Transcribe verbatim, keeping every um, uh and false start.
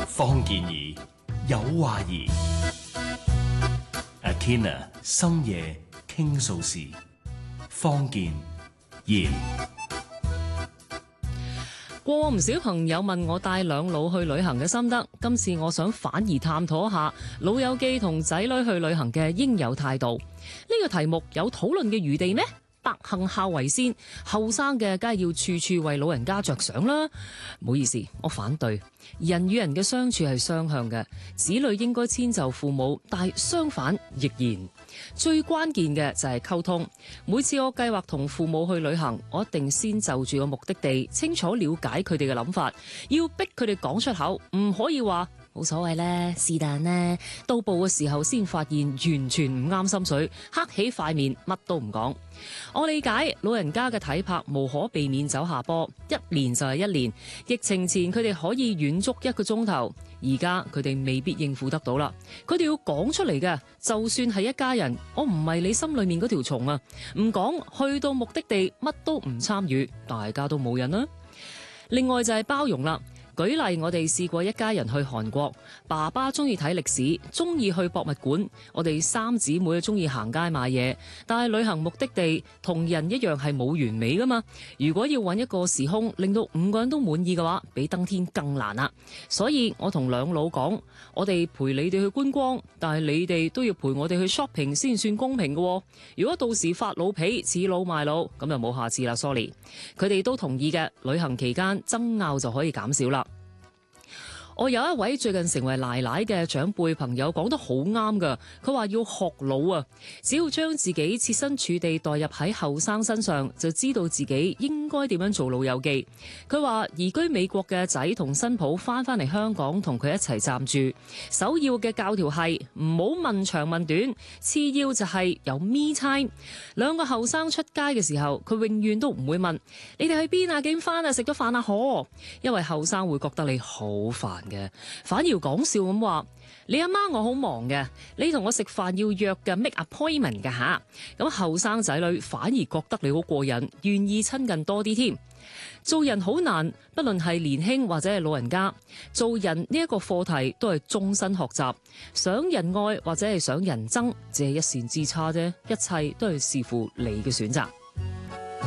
方健儀有話兒 Akina 深夜傾訴時，方健儀。 過往唔少朋友問我帶兩老去旅行嘅心得，今次我想反而探討一下老友記同仔女去旅行嘅應有態度。呢個題目有討論嘅餘地咩？百行孝為先，後生嘅梗係要處處為老人家着想啦。唔好意思，我反對。人與人嘅相處係雙向嘅，子女應該遷就父母，但係相反亦然。最關鍵嘅就係溝通。每次我計劃同父母去旅行，我一定先就住個目的地清楚了解佢哋嘅諗法，要逼佢哋講出口，唔可以話冇所謂咧，是但咧。到埗嘅時候先發現完全唔啱心水，黑起塊面，乜都唔講。我理解老人家嘅體魄無可避免走下坡，一年就係一年。疫情前佢哋可以遠足一個鐘頭，而家佢哋未必應付得到啦。佢哋要講出嚟嘅，就算係一家人，我唔係你心裏面嗰條蟲啊，唔講去到目的地乜都唔參與，大家都冇癮啦。另外就係包容啦。舉例，我哋試過一家人去韓國，爸爸中意睇歷史，中意去博物館，我哋三姊妹中意行街買嘢。但係旅行目的地同人一樣係冇完美噶嘛。如果要揾一個時空令到五個人都滿意嘅話，比登天更難啦。所以我同兩老講，我哋陪你哋去觀光，但係你哋都要陪我哋去 shopping 先算公平嘅喎。如果到時發老脾，恃老賣老，咁就冇下次啦。Sorry，佢哋都同意嘅。旅行期間爭拗就可以減少啦。我有一位最近成為奶奶嘅長輩朋友講得好啱㗎，佢話要學老啊，只要將自己設身處地代入喺後生身上，就知道自己應該點樣做老友記。佢話移居美國嘅仔同新抱翻返嚟香港同佢一齊暫住，首要嘅教條係唔好問長問短，次要就係有 me time。兩個後生出街嘅時候，佢永遠都唔會問你哋去邊啊，幾點翻啊，食咗飯啊可，因為後生會覺得你好煩嘅，反而講笑咁話，你阿媽我好忙嘅，你同我食飯要約嘅 make appointment 㗎吓。咁後生仔女反而覺得你好過癮，願意親近多啲添。做人好難，不論係年輕或者係老人家，做人呢一個課題都係終身學習。想人愛或者係想人憎，只係一線之差啫，一切都係視乎你嘅選擇。